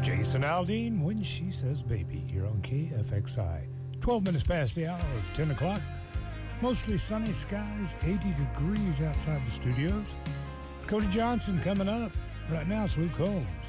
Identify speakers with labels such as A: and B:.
A: Jason Aldean, When She Says Baby, here on KFXI. 12 minutes past the hour of 10 o'clock. Mostly sunny skies, 80 degrees outside the studios. Cody Johnson coming up. Right now it's Luke Combs.